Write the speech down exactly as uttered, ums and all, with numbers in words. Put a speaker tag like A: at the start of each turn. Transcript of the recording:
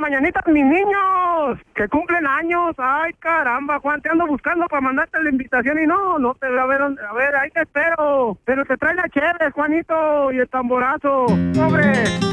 A: mañanitas, mis niños, que cumplen años. Ay, caramba, Juan, te ando buscando para mandarte la invitación y no, no te, a ver, a ver, ahí te espero. Pero te trae la chévere, Juanito, y el tamborazo. ¡Pobre!